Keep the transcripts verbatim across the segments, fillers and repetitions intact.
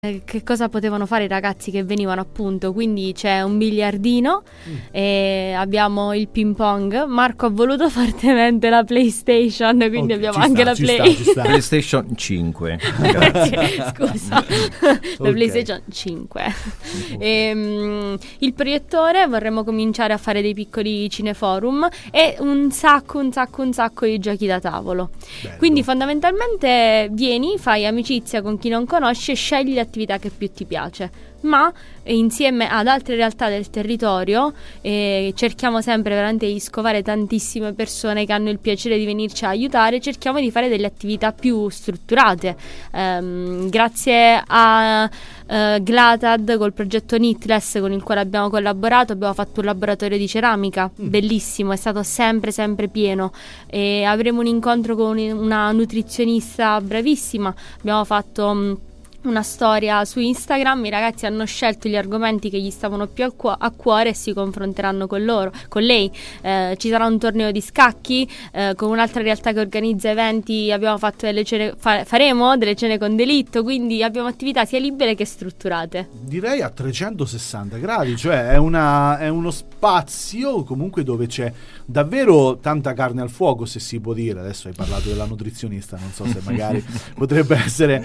Che cosa potevano fare i ragazzi che venivano, appunto, quindi c'è un biliardino, mm. e abbiamo il ping pong. Marco ha voluto fortemente la PlayStation, quindi okay, abbiamo anche sta, la Play sta, sta. PlayStation cinque. Scusa, la okay. PlayStation cinque. E, um, il proiettore, vorremmo cominciare a fare dei piccoli cineforum e un sacco un sacco un sacco di giochi da tavolo. Bello. Quindi fondamentalmente vieni, fai amicizia con chi non conosci e scegli l'attività che più ti piace, ma insieme ad altre realtà del territorio eh, cerchiamo sempre veramente di scovare tantissime persone che hanno il piacere di venirci a aiutare. Cerchiamo di fare delle attività più strutturate, ehm, grazie a eh, Glatad col progetto Knitless con il quale abbiamo collaborato. Abbiamo fatto un laboratorio di ceramica mm. bellissimo, è stato sempre sempre pieno, e avremo un incontro con una nutrizionista bravissima. Abbiamo fatto mh, una storia su Instagram, i ragazzi hanno scelto gli argomenti che gli stavano più a, cu- a cuore e si confronteranno con loro, con lei. Eh, ci sarà un torneo di scacchi eh, con un'altra realtà che organizza eventi. Abbiamo fatto delle cene, fa- faremo delle cene con delitto, quindi abbiamo attività sia libere che strutturate. Direi a trecentosessanta gradi, cioè è, una, è uno spazio comunque dove c'è davvero tanta carne al fuoco, se si può dire. Adesso hai parlato della nutrizionista, non so se magari potrebbe essere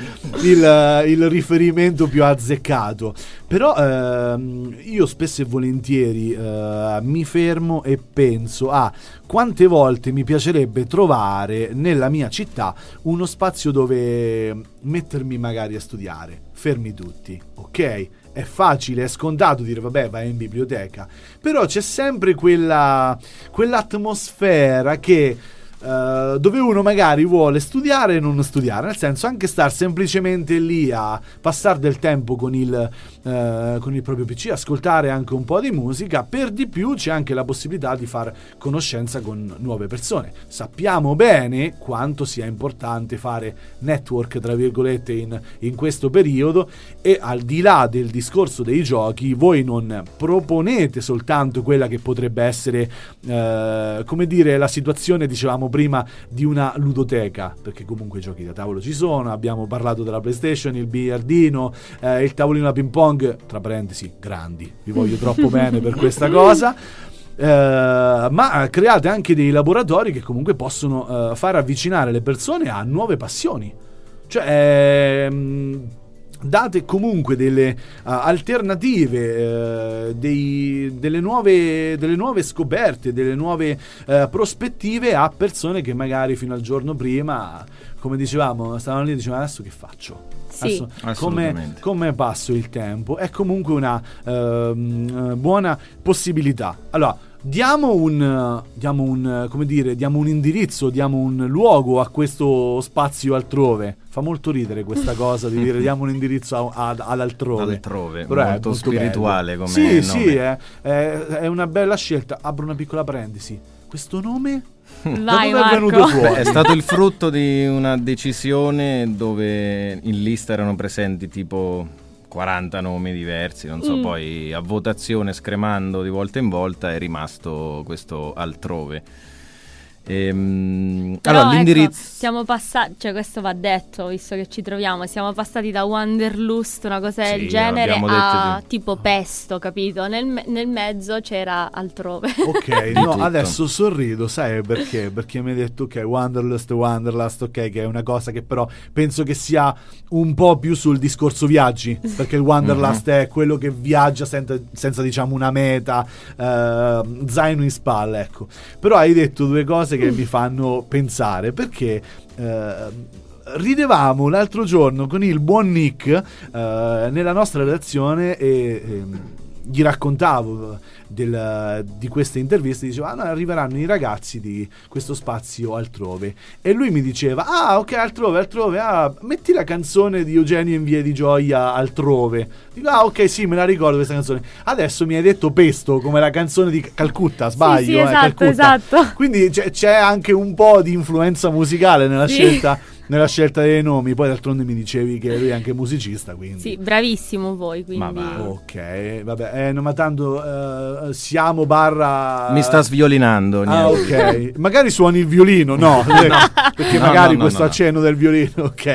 il il riferimento più azzeccato, però ehm, io spesso e volentieri eh, mi fermo e penso a quante volte mi piacerebbe trovare nella mia città uno spazio dove mettermi magari a studiare, fermi tutti, ok? È facile, è scontato dire vabbè vai in biblioteca, però c'è sempre quella quell'atmosfera che Uh, dove uno magari vuole studiare e non studiare, nel senso anche star semplicemente lì a passare del tempo con il, uh, con il proprio P C, ascoltare anche un po' di musica. Per di più c'è anche la possibilità di far conoscenza con nuove persone. Sappiamo bene quanto sia importante fare network tra virgolette in, in questo periodo, e al di là del discorso dei giochi voi non proponete soltanto quella che potrebbe essere uh, come dire la situazione, dicevamo prima, di una ludoteca, perché comunque i giochi da tavolo ci sono. Abbiamo parlato della PlayStation, il biliardino, eh, il tavolino da ping pong, tra parentesi grandi, vi voglio troppo bene per questa cosa. Uh, ma create anche dei laboratori che comunque possono uh, far avvicinare le persone a nuove passioni, cioè ehm, date comunque delle uh, alternative, uh, dei, delle, nuove, delle nuove scoperte, delle nuove uh, prospettive a persone che magari fino al giorno prima, come dicevamo, stavano lì e dicevano adesso che faccio? Sì, adesso, come, come passo il tempo? È comunque una uh, buona possibilità. Allora, diamo un, diamo un, come dire, diamo un indirizzo, diamo un luogo a questo spazio altrove. Fa molto ridere questa cosa di dire diamo un indirizzo a, a, all'altrove. Altrove, però molto, molto spirituale come sì, nome. Sì, è, è, è una bella scelta. Apro una piccola parentesi. Questo nome Vai, da dove è venuto fuori? Beh, è stato il frutto di una decisione dove in lista erano presenti tipo quaranta nomi diversi, non so, mm. poi a votazione, scremando di volta in volta, è rimasto questo altrove. Ehm, Però, allora l'indirizzo, ecco, siamo passati, cioè questo va detto visto che ci troviamo, siamo passati da Wanderlust, una cosa sì, del genere, a di... tipo Pesto, capito? Nel, me- nel mezzo c'era altrove. Ok, no, adesso sorrido, sai perché? Perché mi hai detto ok, Wanderlust, Wanderlust, ok, che è una cosa che però penso che sia un po' più sul discorso viaggi, perché il Wanderlust mm-hmm. è quello che viaggia senza, senza diciamo una meta, eh, zaino in spalla, ecco. Però hai detto due cose che mi fanno pensare, perché eh, ridevamo l'altro giorno con il buon Nick eh, nella nostra redazione e eh, gli raccontavo del, di queste interviste. Diceva ah, no, arriveranno i ragazzi di questo spazio altrove, e lui mi diceva ah ok, altrove, altrove, ah, metti la canzone di Eugenio in Via di Gioia, Altrove. Dico ah ok, sì, me la ricordo questa canzone. Adesso mi hai detto Pesto come la canzone di Calcutta, sbaglio? Sì, sì, eh, esatto, Calcutta. esatto. Quindi c'è, c'è anche un po' di influenza musicale nella sì. scelta nella scelta dei nomi. Poi d'altronde mi dicevi che lui è anche musicista, quindi sì, bravissimo voi, quindi ma va. ok, vabbè, eh, no, ma tanto uh, siamo barra mi sta sviolinando, ah niente. ok, magari suoni il violino, no, no perché no, magari no, no, questo no, no. accenno del violino, ok.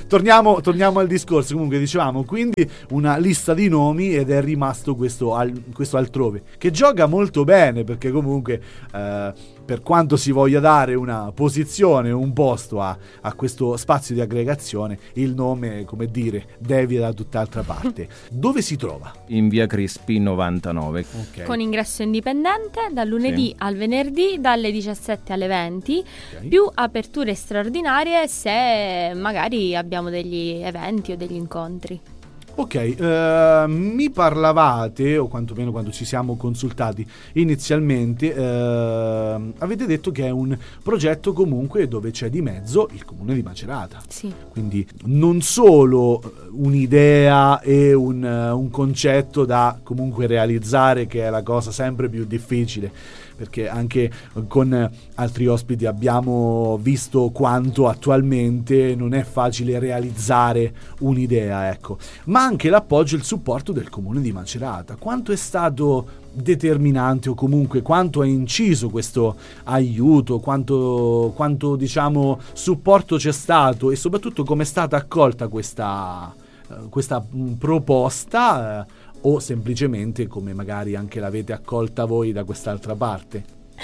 torniamo, torniamo al discorso. Comunque dicevamo, quindi una lista di nomi ed è rimasto questo, al, questo altrove, che gioca molto bene, perché comunque eh, per quanto si voglia dare una posizione, un posto a, a questo spazio di aggregazione, il nome, come dire, devia da tutt'altra parte. Dove si trova? In via Crispi novantanove. Okay. Con ingresso indipendente dal lunedì Sì. al venerdì dalle diciassette alle venti, Okay. più aperture straordinarie se magari abbiamo degli eventi o degli incontri. Ok, eh, mi parlavate, o quantomeno quando ci siamo consultati inizialmente, eh, avete detto che è un progetto comunque dove c'è di mezzo il comune di Macerata. Sì. Quindi non solo un'idea e un, un concetto da comunque realizzare, che è la cosa sempre più difficile, perché anche con altri ospiti abbiamo visto quanto attualmente non è facile realizzare un'idea, ecco, ma anche l'appoggio e il supporto del comune di Macerata. Quanto è stato determinante, o comunque quanto ha inciso questo aiuto, quanto, quanto diciamo supporto c'è stato, e soprattutto come è stata accolta questa, questa proposta, eh, o semplicemente come magari anche l'avete accolta voi da quest'altra parte?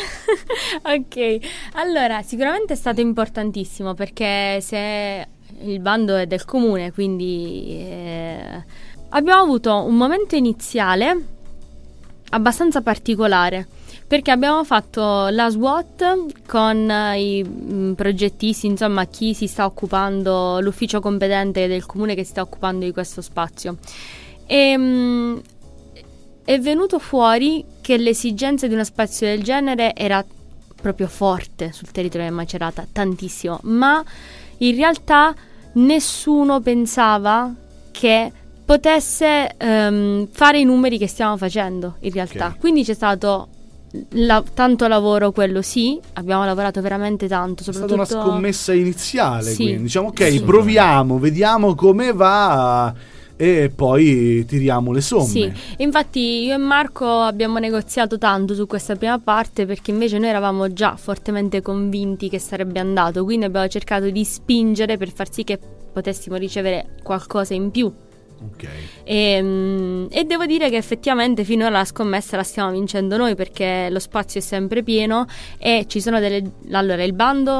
Ok, allora sicuramente è stato importantissimo, perché se il bando è del comune, quindi eh, abbiamo avuto un momento iniziale abbastanza particolare, perché abbiamo fatto la SWOT con i mh, progettisti, insomma chi si sta occupando, l'ufficio competente del comune che si sta occupando di questo spazio. E, mh, è venuto fuori che l'esigenza di uno spazio del genere era proprio forte sul territorio di Macerata, tantissimo, ma in realtà nessuno pensava che potesse um, fare i numeri che stiamo facendo in realtà. Okay. Quindi c'è stato la, tanto lavoro, quello sì, abbiamo lavorato veramente tanto, soprattutto... È stata una scommessa iniziale, sì. Quindi diciamo ok, sì. proviamo, vediamo come va e poi tiriamo le somme. Sì, infatti io e Marco abbiamo negoziato tanto su questa prima parte, perché invece noi eravamo già fortemente convinti che sarebbe andato, quindi abbiamo cercato di spingere per far sì che potessimo ricevere qualcosa in più. Okay. E, e devo dire che effettivamente finora la scommessa la stiamo vincendo noi, perché lo spazio è sempre pieno e ci sono delle... Allora, il bando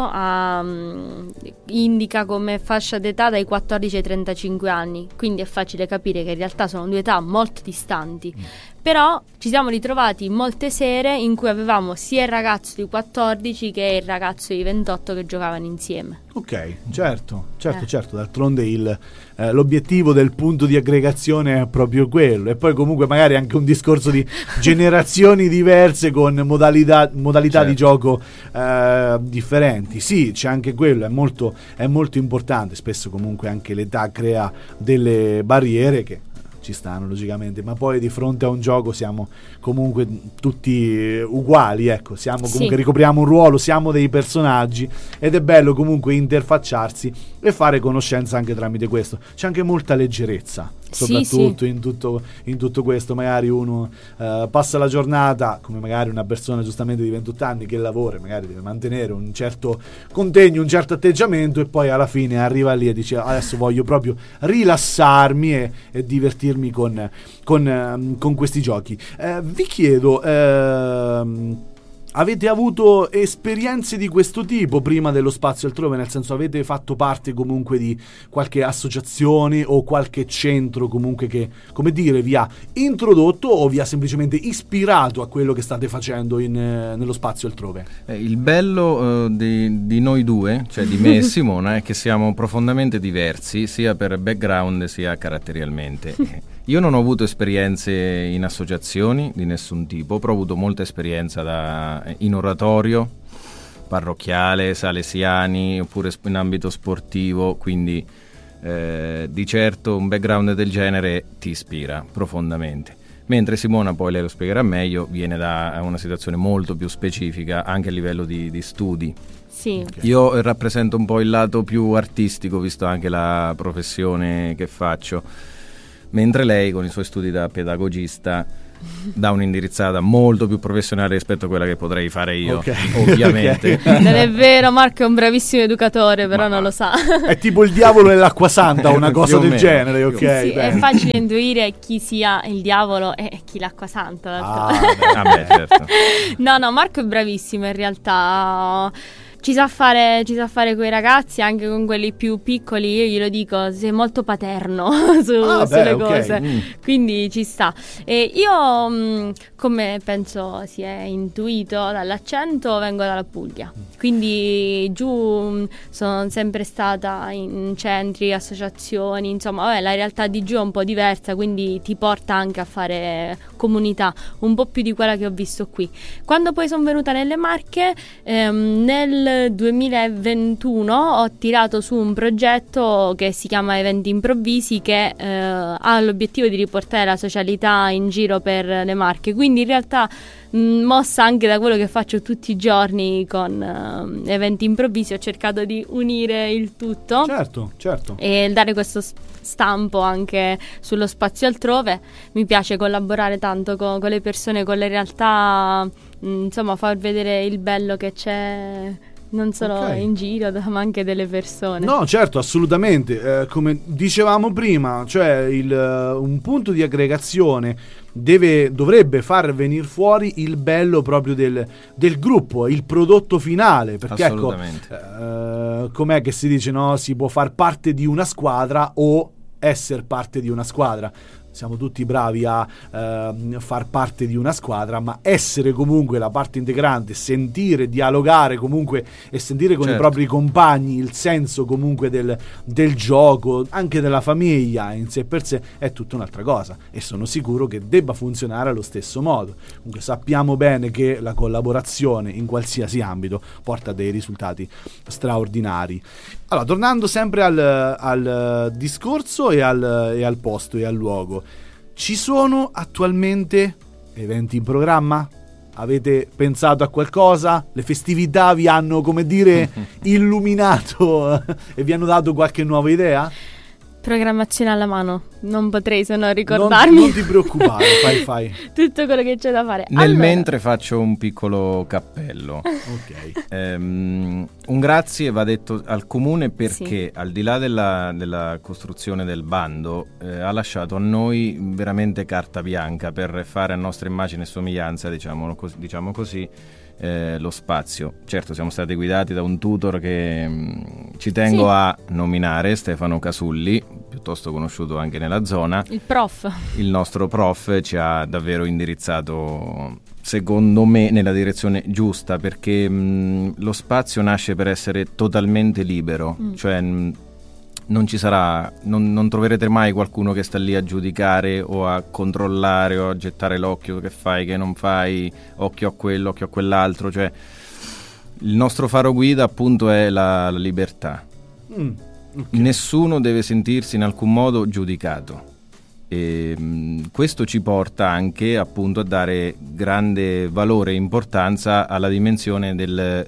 um, indica come fascia d'età dai quattordici ai trentacinque anni, quindi è facile capire che in realtà sono due età molto distanti. Mm. Però ci siamo ritrovati molte sere in cui avevamo sia il ragazzo di quattordici che il ragazzo di ventotto che giocavano insieme. Ok, certo, certo, eh. certo. D'altronde il, eh, l'obiettivo del punto di aggregazione è proprio quello. E poi comunque magari anche un discorso di generazioni diverse con modalità, modalità certo. di gioco eh, differenti. Sì, c'è anche quello, è molto, è molto importante. Spesso comunque anche l'età crea delle barriere che ci stanno logicamente, ma poi di fronte a un gioco siamo comunque tutti uguali, ecco, siamo comunque sì. ricopriamo un ruolo, siamo dei personaggi ed è bello comunque interfacciarsi e fare conoscenza anche tramite questo. C'è anche molta leggerezza, soprattutto sì, sì. in tutto in tutto questo. Magari uno uh, passa la giornata, come magari una persona giustamente di ventotto anni che lavora, magari deve mantenere un certo contegno, un certo atteggiamento, e poi alla fine arriva lì e dice adesso voglio proprio rilassarmi e, e divertirmi con, con, con questi giochi. Eh, vi chiedo, eh, avete avuto esperienze di questo tipo prima dello spazio altrove? Nel senso, avete fatto parte comunque di qualche associazione o qualche centro comunque che, come dire, vi ha introdotto o vi ha semplicemente ispirato a quello che state facendo in, eh, nello spazio altrove? Eh, il bello uh, di, di noi due, cioè di me e Simona, è che siamo profondamente diversi sia per background sia caratterialmente. Io non ho avuto esperienze in associazioni di nessun tipo, però ho avuto molta esperienza da, in oratorio, parrocchiale, salesiani, oppure in ambito sportivo, quindi eh, di certo un background del genere ti ispira profondamente. Mentre Simona, poi lei lo spiegherà meglio, viene da una situazione molto più specifica anche a livello di, di studi. Sì. Okay. Io rappresento un po' il lato più artistico, visto anche la professione che faccio, mentre lei con i suoi studi da pedagogista dà un'indirizzata molto più professionale rispetto a quella che potrei fare io, okay. ovviamente. Okay. Non è vero, Marco è un bravissimo educatore, però Ma non lo sa. È tipo il diavolo nell'acqua santa, una cosa del meno. genere, ok? Sì, bene. è facile intuire chi sia il diavolo e chi l'acqua santa. Ah, Ah, beh, certo. No, no, Marco è bravissimo in realtà. Ci sa fare, ci sa fare coi ragazzi, anche con quelli più piccoli. Io glielo dico, sei molto paterno su, Ah, beh, sulle okay. cose, Mm. quindi ci sta. E io, mh, come penso si è intuito dall'accento, vengo dalla Puglia, quindi giù mh, sono sempre stata in centri, associazioni, insomma, vabbè, la realtà di giù è un po' diversa, quindi ti porta anche a fare comunità, un po' più di quella che ho visto qui. Quando poi sono venuta nelle Marche, ehm, nel duemilaventuno ho tirato su un progetto che si chiama Eventi Improvvisi, che eh, ha l'obiettivo di riportare la socialità in giro per le Marche, quindi in realtà mh, mossa anche da quello che faccio tutti i giorni con uh, Eventi Improvvisi, ho cercato di unire il tutto. Certo, certo. E dare questo stampo anche sullo spazio altrove. Mi piace collaborare tanto con, con le persone, con le realtà, mh, insomma far vedere il bello che c'è non solo Okay. in giro ma anche delle persone. No, certo, assolutamente. Eh, come dicevamo prima, cioè il, uh, un punto di aggregazione deve, dovrebbe far venire fuori il bello proprio del, del gruppo, il prodotto finale. Perché ecco, Assolutamente. eh, com'è che si dice, no? Si può far parte di una squadra o essere parte di una squadra. Siamo tutti bravi a eh, far parte di una squadra, ma essere comunque la parte integrante, sentire, dialogare comunque e sentire con Certo. i propri compagni il senso comunque del, del gioco, anche della famiglia in sé per sé, è tutta un'altra cosa, e sono sicuro che debba funzionare allo stesso modo. Comunque sappiamo bene che la collaborazione in qualsiasi ambito porta a dei risultati straordinari. Allora, tornando sempre al, al discorso e al, e al posto e al luogo, ci sono attualmente eventi in programma? Avete pensato a qualcosa? Le festività vi hanno, come dire, illuminato e vi hanno dato qualche nuova idea? Programmazione alla mano, non potrei se no ricordarmi. Non, non ti preoccupare, fai fai. tutto quello che c'è da fare. Nel Allora, mentre faccio un piccolo cappello. Ok. Ehm, un grazie va detto al comune perché Sì. al di là della, della costruzione del bando eh, ha lasciato a noi veramente carta bianca per fare a nostra immagine e somiglianza, diciamo così, diciamo così eh, lo spazio. Certo, siamo stati guidati da un tutor che mh, ci tengo Sì. a nominare, Stefano Casulli, piuttosto conosciuto anche nella zona. il prof. Il nostro prof ci ha davvero indirizzato, secondo me, nella direzione giusta, perché mh, lo spazio nasce per essere totalmente libero, Mm. cioè mh, non ci sarà, non, non troverete mai qualcuno che sta lì a giudicare o a controllare o a gettare l'occhio, che fai, che non fai, occhio a quello, occhio a quell'altro, cioè il nostro faro guida appunto è la, la libertà. Mm, ok. Nessuno deve sentirsi in alcun modo giudicato. E, mh, questo ci porta anche appunto a dare grande valore e importanza alla dimensione del,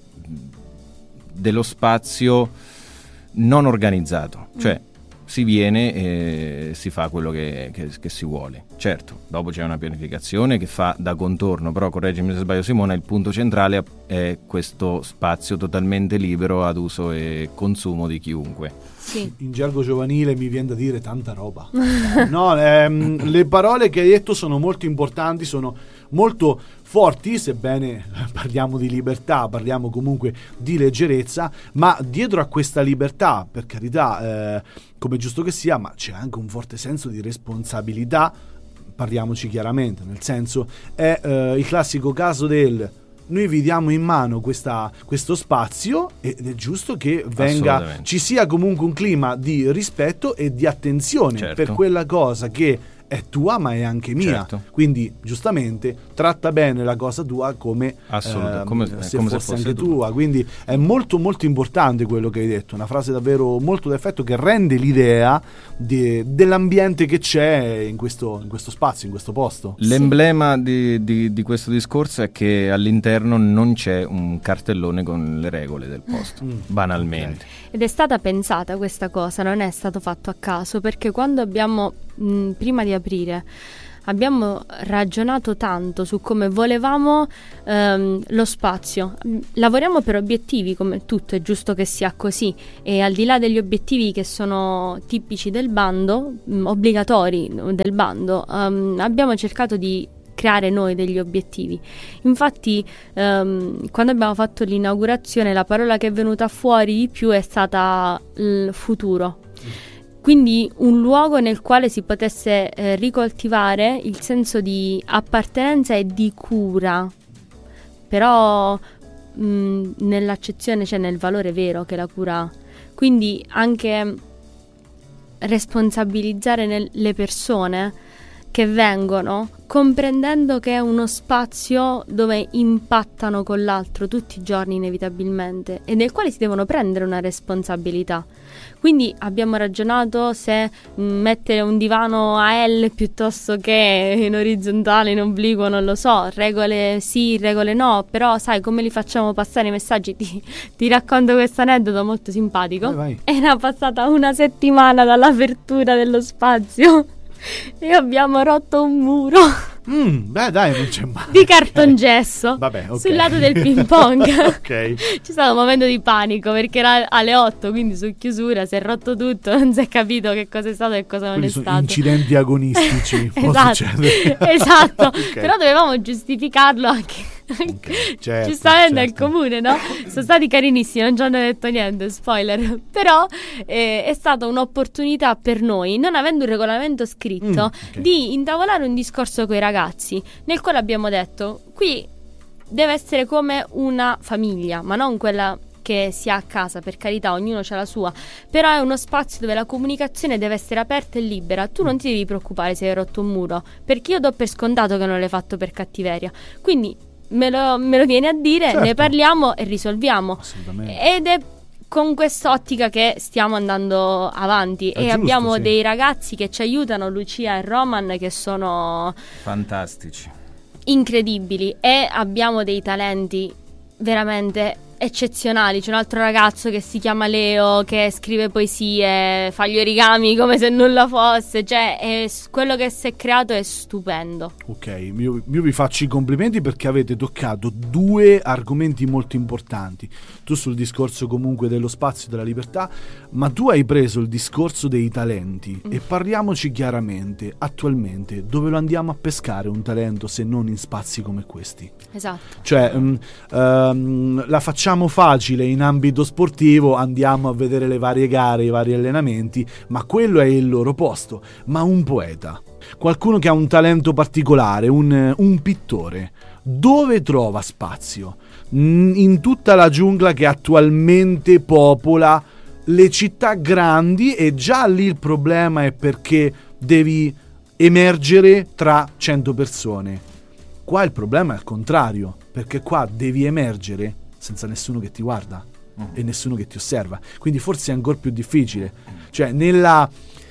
dello spazio non organizzato, cioè si viene e si fa quello che, che, che si vuole. Certo, dopo c'è una pianificazione che fa da contorno, però correggimi se sbaglio Simona, il punto centrale è questo spazio totalmente libero ad uso e consumo di chiunque. Sì. In gergo giovanile mi viene da dire tanta roba. No, ehm, le parole che hai detto sono molto importanti, sono molto forti, sebbene parliamo di libertà, parliamo comunque di leggerezza, ma dietro a questa libertà, per carità, eh, come giusto che sia, ma c'è anche un forte senso di responsabilità, parliamoci chiaramente, nel senso è eh, il classico caso del noi vi diamo in mano questa, questo spazio ed è giusto che venga, ci sia comunque un clima di rispetto e di attenzione Certo. per quella cosa che è tua ma è anche mia, Certo. quindi giustamente tratta bene la cosa tua come, Assolutamente, ehm, come- se, come se fosse fosse anche tua. tua, quindi è molto molto importante quello che hai detto, una frase davvero molto d'effetto che rende l'idea de- dell'ambiente che c'è in questo, in questo spazio, in questo posto. L'emblema di, di, di questo discorso è che all'interno non c'è un cartellone con le regole del posto, Mm, banalmente. Ed è stata pensata questa cosa, non è stato fatto a caso, perché quando abbiamo, mh, prima di aprire, abbiamo ragionato tanto su come volevamo ehm, lo spazio. Lavoriamo per obiettivi, come tutto, è giusto che sia così, e al di là degli obiettivi che sono tipici del bando, mh, obbligatori del bando, um, abbiamo cercato di creare noi degli obiettivi. Infatti ehm, quando abbiamo fatto l'inaugurazione, la parola che è venuta fuori di più è stata il futuro. Quindi un luogo nel quale si potesse eh, ricoltivare il senso di appartenenza e di cura, però mh, nell'accezione, cioè nel valore vero che la cura ha. Quindi anche responsabilizzare nel, le persone che vengono, comprendendo che è uno spazio dove impattano con l'altro tutti i giorni inevitabilmente e nel quale si devono prendere una responsabilità. Quindi abbiamo ragionato se mettere un divano a L piuttosto che in orizzontale, in obliquo, non lo so, regole sì, regole no, però sai come li facciamo passare i messaggi? Ti, ti racconto questo aneddoto molto simpatico. Vai, vai. Era passata una settimana dall'apertura dello spazio e abbiamo rotto un muro Mm, beh dai, non c'è male. di cartongesso. Vabbè, ok. Sul lato del ping pong. Ok. C'è stato un momento di panico perché era alle otto, quindi su chiusura si è rotto tutto, non si è capito che cosa è stato e cosa non Quindi è sono stato. incidenti agonistici. Può Esatto, succedere. esatto. Ok. Però dovevamo giustificarlo anche. Ok, certo, Giustamente al certo. comune, no? Sono stati carinissimi, non ci hanno detto niente, spoiler. Però eh, è stata un'opportunità per noi, non avendo un regolamento scritto, Mm, ok. di intavolare un discorso con i ragazzi, nel quale abbiamo detto: qui deve essere come una famiglia, ma non quella che si ha a casa, per carità, ognuno ha la sua, però è uno spazio dove la comunicazione deve essere aperta e libera. Tu non ti devi preoccupare se hai rotto un muro, perché io do per scontato che non l'hai fatto per cattiveria, quindi me lo, me lo vieni a dire, Certo. ne parliamo e risolviamo. Assolutamente. Ed è con quest'ottica che stiamo andando avanti. È e giusto, abbiamo sì. dei ragazzi che ci aiutano, Lucia e Roman, che sono Fantastici. incredibili, e abbiamo dei talenti veramente eccezionali. C'è un altro ragazzo che si chiama Leo, che scrive poesie, fa gli origami come se nulla fosse, cioè è, quello che si è creato è stupendo. Ok, io, io vi faccio i complimenti perché avete toccato due argomenti molto importanti. Tu sul discorso comunque dello spazio e della libertà, ma tu hai preso il discorso dei talenti. Mm. E parliamoci chiaramente, attualmente dove lo andiamo a pescare un talento se non in spazi come questi? Esatto. Cioè um, um, la facciamo facile in ambito sportivo, andiamo a vedere le varie gare, i vari allenamenti, ma quello è il loro posto. Ma un poeta, qualcuno che ha un talento particolare, un, un pittore, dove trova spazio? In tutta la giungla che attualmente popola le città grandi, e già lì il problema è perché devi emergere tra cento persone. Qua il problema è al contrario, perché qua devi emergere senza nessuno che ti guarda uh-huh. e nessuno che ti osserva, quindi forse è ancora più difficile. Cioè nella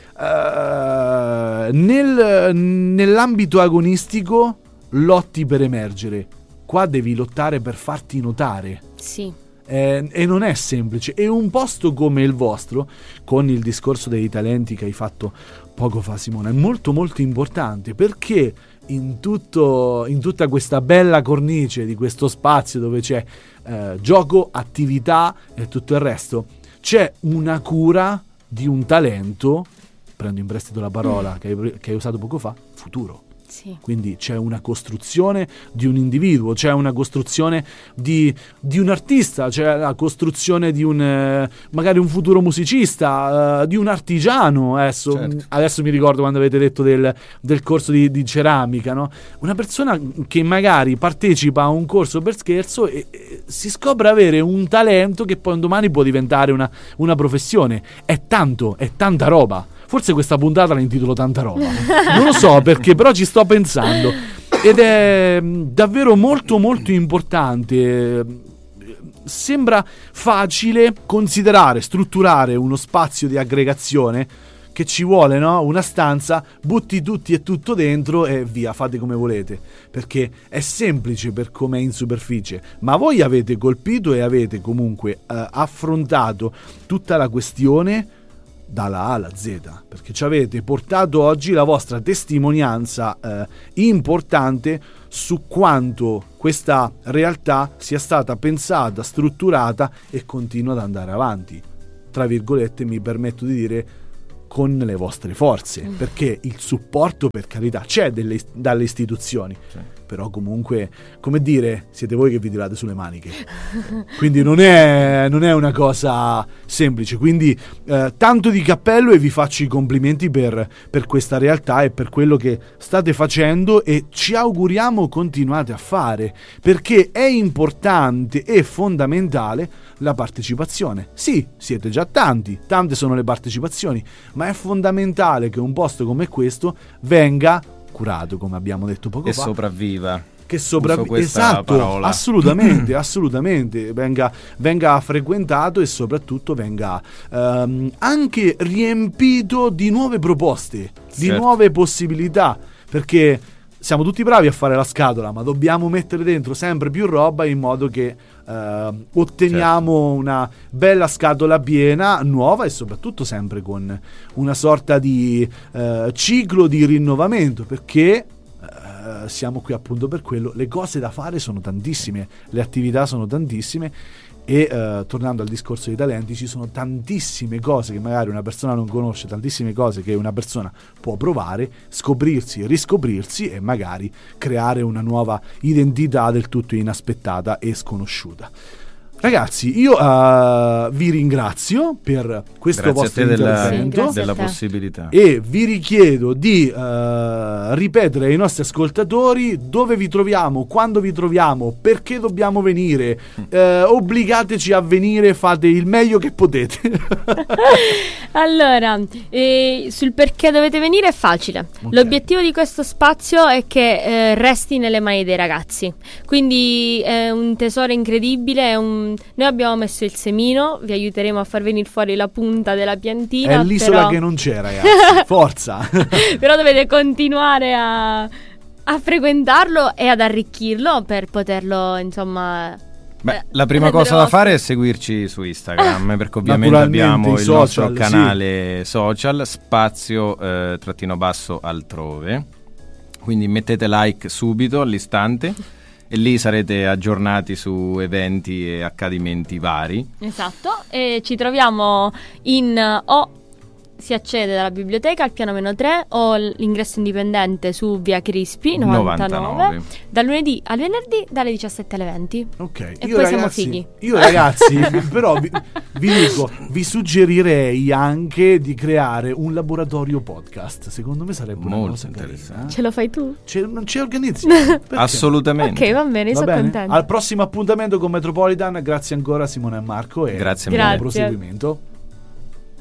uh, nel, nell'ambito agonistico lotti per emergere, qua devi lottare per farti notare. Sì. Eh, e non è semplice. E un posto come il vostro, con il discorso dei talenti che hai fatto poco fa, Simona, è molto molto importante, perché in, tutto, in tutta questa bella cornice di questo spazio dove c'è eh, gioco, attività e tutto il resto, c'è una cura di un talento, prendo in prestito la parola che hai, che hai usato poco fa, futuro. Sì. Quindi c'è una costruzione di un individuo, c'è una costruzione di, di un artista, c'è la costruzione di un eh, magari un futuro musicista, eh, di un artigiano. Adesso, Certo. adesso mi ricordo quando avete detto del, del corso di, di ceramica, no? Una persona che magari partecipa a un corso per scherzo e, e si scopre avere un talento che poi un domani può diventare una, una professione. È tanto, è tanta roba. Forse questa puntata la intitolo Tanta roba, non lo so perché, però ci sto pensando, ed è davvero molto molto importante. Sembra facile considerare, strutturare uno spazio di aggregazione che ci vuole, no? Una stanza, butti tutti e tutto dentro e via, fate come volete, perché è semplice per come è in superficie, ma voi avete colpito e avete comunque eh, affrontato tutta la questione dalla A alla Z, perché ci avete portato oggi la vostra testimonianza eh, importante su quanto questa realtà sia stata pensata, strutturata e continua ad andare avanti, tra virgolette mi permetto di dire con le vostre forze, mm. perché il supporto per carità c'è delle, dalle istituzioni, sì. però comunque, come dire, siete voi che vi tirate sulle maniche, quindi non è, non è una cosa semplice, quindi eh, tanto di cappello e vi faccio i complimenti per, per questa realtà e per quello che state facendo e ci auguriamo continuate a fare, perché è importante e fondamentale la partecipazione. Sì, siete già tanti, tante sono le partecipazioni, ma è fondamentale che un posto come questo venga curato, come abbiamo detto poco e fa, sopravviva. Che sopravviva, esatto, parola. assolutamente, assolutamente, venga, venga frequentato e soprattutto venga ehm, anche riempito di nuove proposte, di certo. nuove possibilità, perché siamo tutti bravi a fare la scatola, ma dobbiamo mettere dentro sempre più roba in modo che Uh, otteniamo certo. una bella scatola piena, nuova e soprattutto sempre con una sorta di uh, ciclo di rinnovamento, perché uh, siamo qui appunto per quello. Le cose da fare sono tantissime, le attività sono tantissime e uh, tornando al discorso dei talenti, ci sono tantissime cose che magari una persona non conosce, tantissime cose che una persona può provare, scoprirsi, riscoprirsi e magari creare una nuova identità del tutto inaspettata e sconosciuta. Ragazzi, io uh, vi ringrazio per questo grazie vostro a te della, intervento sì, della possibilità e vi richiedo di uh, ripetere ai nostri ascoltatori dove vi troviamo, quando vi troviamo, perché dobbiamo venire, uh, obbligateci a venire, fate il meglio che potete. Allora, eh, sul perché dovete venire è facile. Okay. L'obiettivo di questo spazio è che eh, resti nelle mani dei ragazzi, quindi è un tesoro incredibile, è un noi abbiamo messo il semino, vi aiuteremo a far venire fuori la punta della piantina. È l'isola però... che non c'è, ragazzi. Forza. Però dovete continuare a, a frequentarlo e ad arricchirlo per poterlo, insomma... Beh, la prima cosa da fare è seguirci su Instagram, perché ovviamente abbiamo il social, nostro canale sì. social, spazio eh, trattino basso altrove, quindi mettete like subito, all'istante, e lì sarete aggiornati su eventi e accadimenti vari. Esatto, e ci troviamo in o si accede dalla biblioteca al piano meno tre o l'ingresso indipendente su via Crispi novantanove, novantanove. Dal lunedì al venerdì dalle diciassette alle venti. Ok, e io poi ragazzi, siamo fighi. Io ragazzi, però vi, vi dico, vi suggerirei anche di creare un laboratorio podcast. Secondo me sarebbe una molto cosa interessante. Carina. Ce lo fai tu? Ce, non ci organizzi? Assolutamente. Ok, va bene, va sono bene? contenta. Al prossimo appuntamento con Metropolitan, grazie ancora Simone e Marco e grazie buon mille. proseguimento.